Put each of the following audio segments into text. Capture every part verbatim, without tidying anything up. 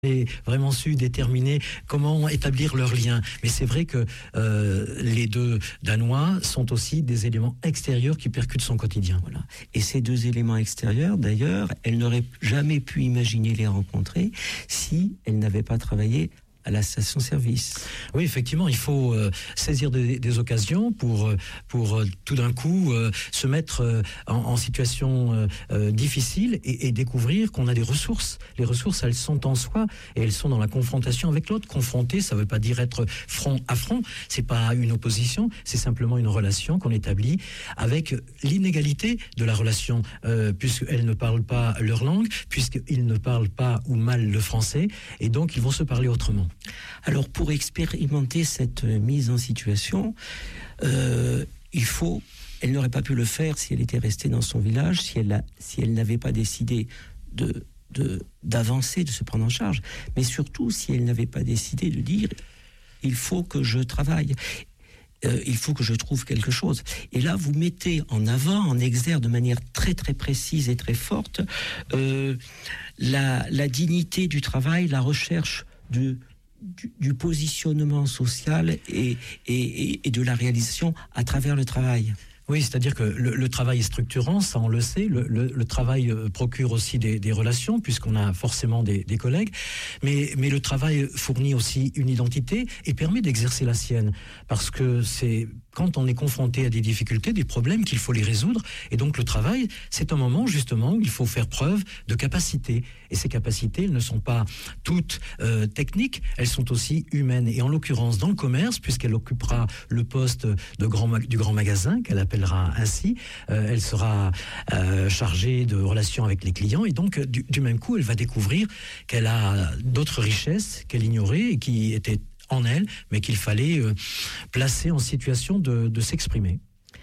Et vraiment su déterminer comment établir leurs liens. Mais c'est vrai que euh, les deux Danois sont aussi des éléments extérieurs qui percutent son quotidien. Voilà. Et ces deux éléments extérieurs, d'ailleurs, elle n'aurait jamais pu imaginer les rencontrer si elle n'avait pas travaillé à la station-service. Oui, effectivement, il faut euh, saisir des, des occasions pour, pour euh, tout d'un coup euh, se mettre euh, en, en situation euh, euh, difficile et, et découvrir qu'on a des ressources. Les ressources, elles sont en soi et elles sont dans la confrontation avec l'autre. Confronter, ça ne veut pas dire être front à front, c'est pas une opposition, c'est simplement une relation qu'on établit avec l'inégalité de la relation, euh, puisqu'elles ne parlent pas leur langue, puisqu'ils ne parlent pas ou mal le français, et donc ils vont se parler autrement. Alors, pour expérimenter cette mise en situation, euh, il faut... Elle n'aurait pas pu le faire si elle était restée dans son village, si elle, a, si elle n'avait pas décidé de, de, d'avancer, de se prendre en charge, mais surtout si elle n'avait pas décidé de dire « il faut que je travaille ». Euh, il faut que je trouve quelque chose. Et là, vous mettez en avant, en exergue de manière très très précise et très forte euh, la, la dignité du travail, la recherche du, du, du positionnement social et, et, et de la réalisation à travers le travail. Oui, c'est-à-dire que le, le travail est structurant, ça on le sait. Le, le, le travail procure aussi des, des relations, puisqu'on a forcément des, des collègues. Mais, mais le travail fournit aussi une identité et permet d'exercer la sienne. Parce que c'est quand on est confronté à des difficultés, des problèmes, qu'il faut les résoudre. Et donc le travail, c'est un moment justement où il faut faire preuve de capacité. Et ces capacités, elles ne sont pas toutes euh, techniques, elles sont aussi humaines. Et en l'occurrence, dans le commerce, puisqu'elle occupera le poste de grand, du grand magasin, qu'elle appellera ainsi, euh, elle sera euh, chargée de relations avec les clients. Et donc, du, du même coup, elle va découvrir qu'elle a d'autres richesses qu'elle ignorait et qui étaient en elle, mais qu'il fallait euh, placer en situation de, de s'exprimer.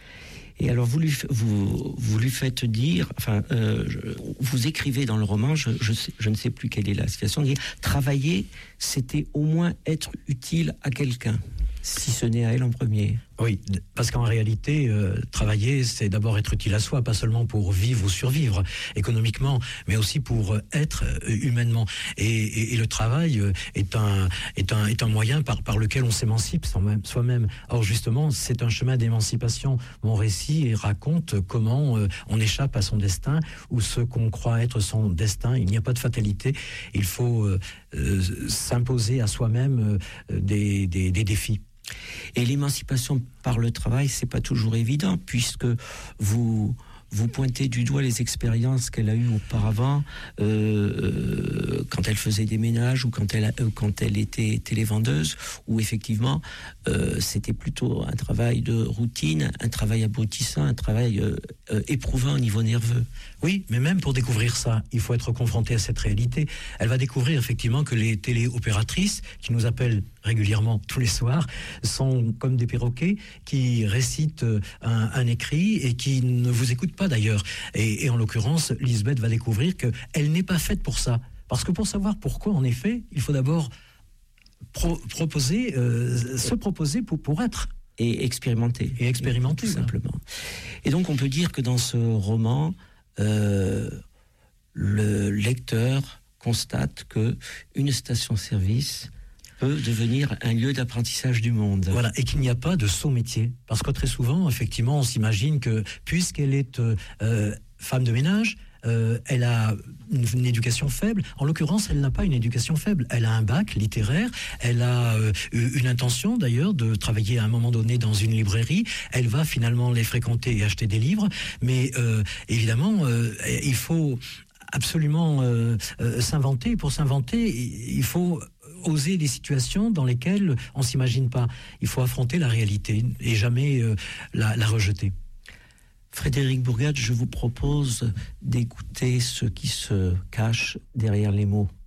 Et alors, vous lui, vous, vous lui faites dire, enfin, euh, je, vous écrivez dans le roman, je, je, sais, je ne sais plus quelle est la situation, dire, travailler, c'était au moins être utile à quelqu'un, si ce n'est à elle en premier. Oui, parce qu'en réalité, euh, travailler, c'est d'abord être utile à soi, pas seulement pour vivre ou survivre économiquement, mais aussi pour être euh, humainement. Et, et, et le travail euh, est un est un est un moyen par par lequel on s'émancipe soi-même. Or justement, c'est un chemin d'émancipation. Mon récit raconte comment euh, on échappe à son destin ou ce qu'on croit être son destin. Il n'y a pas de fatalité. Il faut euh, euh, s'imposer à soi-même euh, des, des des défis. Et l'émancipation par le travail, c'est pas toujours évident, puisque vous vous pointez du doigt les expériences qu'elle a eues auparavant, euh, quand elle faisait des ménages ou quand elle, euh, quand elle était télévendeuse, où effectivement euh, c'était plutôt un travail de routine, un travail abrutissant, un travail euh, euh, éprouvant au niveau nerveux. Oui, mais même pour découvrir ça, il faut être confronté à cette réalité. Elle va découvrir effectivement que les téléopératrices, qui nous appellent régulièrement tous les soirs, sont comme des perroquets qui récitent un, un écrit et qui ne vous écoutent pas d'ailleurs. Et, et en l'occurrence, Lisbeth va découvrir qu'elle n'est pas faite pour ça. Parce que pour savoir pourquoi, en effet, il faut d'abord pro- proposer, euh, se proposer pour, pour être. Et expérimenter. Et expérimenter, tout simplement. Et donc on peut dire que dans ce roman, euh, le lecteur constate que une station-service peut devenir un lieu d'apprentissage du monde. Voilà, et qu'il n'y a pas de saut métier. Parce que très souvent, effectivement, on s'imagine que puisqu'elle est euh, euh, femme de ménage, euh, elle a une, une éducation faible. En l'occurrence, elle n'a pas une éducation faible. Elle a un bac littéraire, elle a euh, une intention d'ailleurs de travailler à un moment donné dans une librairie. Elle va finalement les fréquenter et acheter des livres. Mais euh, évidemment, euh, il faut absolument euh, euh, s'inventer. Pour s'inventer, il faut oser des situations dans lesquelles on s'imagine pas. Il faut affronter la réalité et jamais euh, la, la rejeter. Frédéric Bourgade, je vous propose d'écouter ce qui se cache derrière les mots.